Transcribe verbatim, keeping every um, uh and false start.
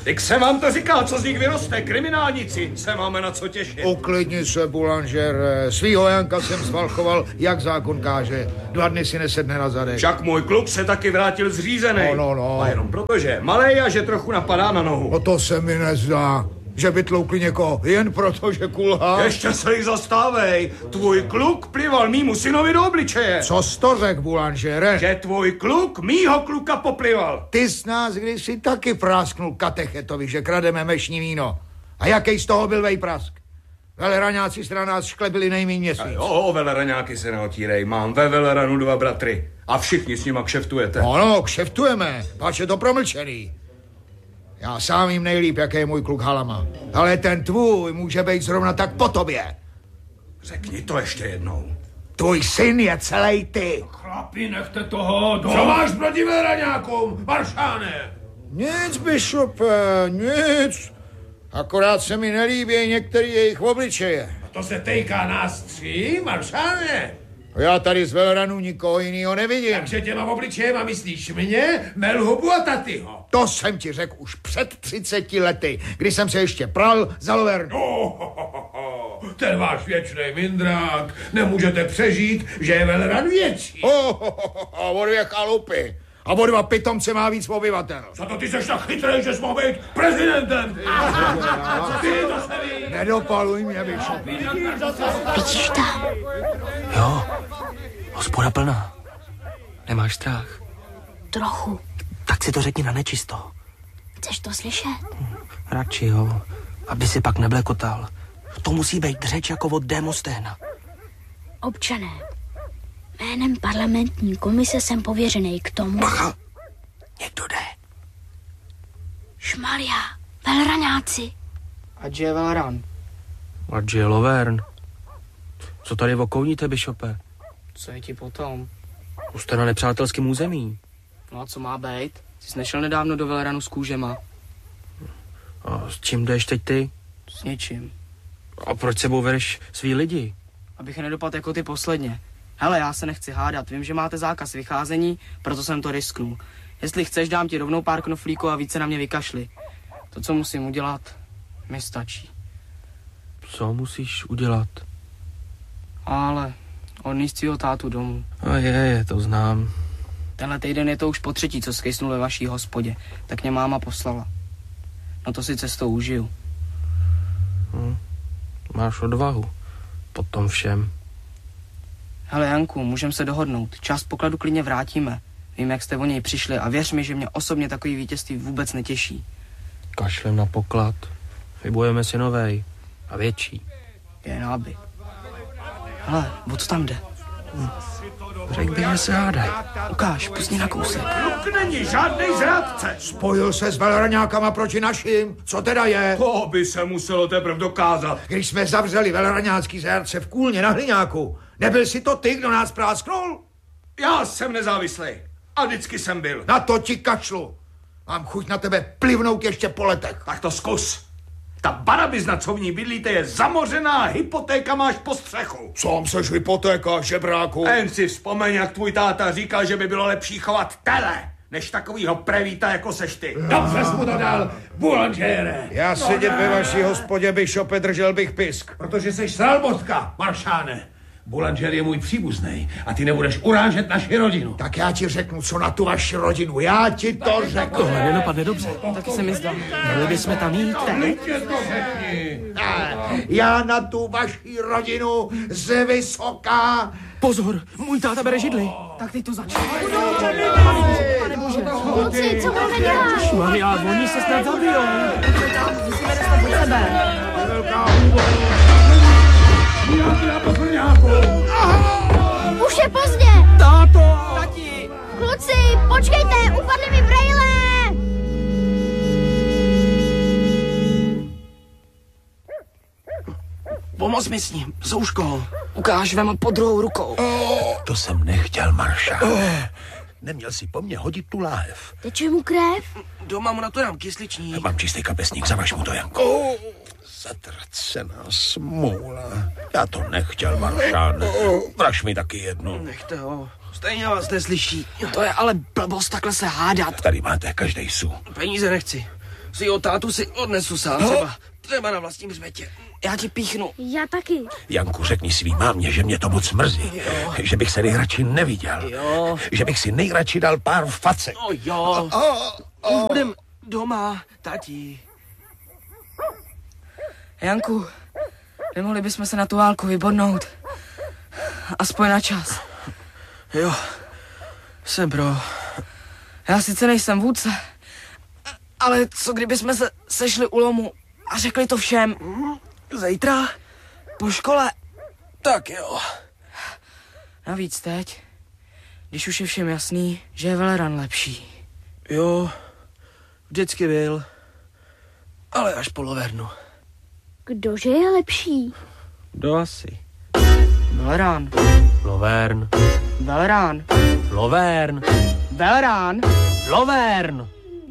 Tak jsem vám to říkal, co z nich vyroste. Kriminálníci se máme na co těšit. Uklidni se, Boulanger. Svýho Janka jsem zvalchoval, jak zákon káže. Dva dny si nesedne na zadek. Však můj kluk se taky vrátil zřízený. No, no, no. A jenom proto, že je malej a že trochu napadá na nohu. No to se mi nezdá. Že by tloukli někoho jen proto, že kulhá. Ještě se jich zastávej. Tvůj kluk plival mýmu synovi do obličeje. Co jsi to řek, Boulangere? Že tvůj kluk mýho kluka poplival. Ty s nás kdysi taky prásknul katechetovi, že krademe mešní víno. A jaký z toho byl vejprask? Veleraňáci z nás šklebili nejmíň měsíc. Jo, o veleraňáky se neotírej. Mám ve Veleranu dva bratry. A všichni s nima kšeftujete. No, no, kšeftujeme. Páč je to promlčený. Já sám jim nejlíp, jaký je můj kluk Halama. Ale ten tvůj může být zrovna tak po tobě. Řekni to ještě jednou. Tvůj syn je celý ty. Chlapi, nechte toho do... Co máš proti veleraňákům, maršáne? Nic, bišope, nic. Akorát se mi nelíbí některý jejich obličeje. A to se týká nás tří, maršáne? Já tady z Veleranu nikoho jinýho nevidím. Takže těma obličejema myslíš mě, Melhubu a Tatyho? To jsem ti řekl už před třiceti lety, kdy jsem se ještě pral za Lovernu. Oh, ho, ho, ho. Ten váš věčnej mindrák. Nemůžete přežít, že je Veleran větší. Oh, ho, ho, ho, o dvě chalupy. A o dva pitomce má víc obyvatel. Za to ty seš tak chytrej, že jsi mohl být prezidentem. Ty to se ví. Nedopaluj mě, bišope. Vidíš tam? Jo, hospoda plná. Nemáš strach? Trochu. Tak si to řekni na nečisto. Chceš to slyšet? Radši jo, aby si pak neblekotal. To musí být řeč jako od Démosténa. Občané, jménem parlamentní komise jsem pověřený k tomu... Bacha, někdo jde. Šmaria, velraňáci. Ať je Veleran. Ať je Lovern. Co tady okouníte, bišope? Co je ti potom? Už jste na nepřátelském území. No a co má být? Jsi nešel nedávno do Veleranu s kůžema. A s čím jdeš teď ty? S něčím. A proč sebou vedeš svý lidi? Abych nedopadl jako ty posledně. Hele, já se nechci hádat, vím, že máte zákaz vycházení, proto jsem to risknul. Jestli chceš, dám ti rovnou pár knoflíků a více na mě vykašli. To, co musím udělat, mi stačí. Co musíš udělat? Ale odníst svýho tátu domů. A je, je, to znám. Tenhle týden je to už po třetí, co skejsnul ve vaší hospodě. Tak mě máma poslala. No to si cestou užiju. Hm. Máš odvahu. Po tom všem. Hele, Janku, můžeme se dohodnout. Část pokladu klidně vrátíme. Vím, jak jste o něj přišli a věř mi, že mě osobně takový vítězství vůbec netěší. Kašlem na poklad. Vybojeme si novej. A větší. Jen aby. Hele, o co tam jde? Hm. Řekl bych, že se hádaj. Ukáž, pusť na kousek. Kluk není žádnej zrádce. Spojil se s veleraňákama proti našim. Co teda je? To by se muselo teprve dokázat. Když jsme zavřeli veleraňácký zrádce v Kůlně na Hliňáku, nebyl si to ty, kdo nás prásknul? Já jsem nezávislý. A vždycky jsem byl. Na to ti kašlu. Mám chuť na tebe plivnout ještě po letech. Tak to zkus. Ta barabizna, co v ní bydlíte, je zamořená, hypotéka máš po střechu. Sám seš hypotéka, žebráku. Jen si vzpomeň, jak tvůj táta říkal, že by bylo lepší chovat tele, než takovýho prevíta, jako seš ty. Dobře jsi mu to dal, Boulangere. Já sedět ve vaší hospodě, bišope, držel bych pisk. Protože seš sralbotka, maršáne. Boulanger je můj příbuznej a ty nebudeš urážet naši rodinu. Tak já ti řeknu, co na tu vaši rodinu. Já ti to řeknu. Tohle nedopadne dobře. Taky se mi zdá. Měli bychom tam jít teď. to řekni. Já na tu vaši rodinu z vysoká. Pozor, můj táta bere židli. Tak teď to začne. Pane bože. Kluci, co budeme dělat? Maria, oni se snad zabijou. Musíme dostat do sebe. Velká úvoda. Už je pozdě. Táto! Tati! Kluci, počkejte, upadly mi brejle. Pomoz mi s ním, souškou. Ukáž vem pod druhou rukou. To jsem nechtěl, maršál. Neměl si po mně hodit tu láhev. Teče mu krev? Doma mu na to dám kysličník. Mám čistý kapesník, zavaž mu to, Janko. Zatracená smůla. Já to nechtěl, maršáne. Vraž mi taky jednu. Nechte ho, stejně vás neslyší. To je ale blbost takhle se hádat. Tady máte každej su. Peníze nechci. si o tátu si odnesu sám třeba. Třeba na vlastním hřbetě. Já ti píchnu. Já taky. Janku, řekni svý mámě, že mě to moc mrzí. Jo. Že bych se nejradši neviděl. Jo. Že bych si nejradši dal pár facek. No jo. Už budem doma, tati. Janku, nemohli bychom se na tu válku vybodnout. Aspoň na čas. Jo, jsem pro. Já sice nejsem vůdce, ale co kdybychom se sešli u lomu a řekli to všem? Zítra? Po škole? Tak jo. Navíc teď, když už je všem jasný, že je Veleran lepší. Jo, vždycky byl. Ale až po Lovernu. Kdože je lepší? Kdo asi? Veleran. Lovern. Veleran. Lovern. Veleran. Lovern.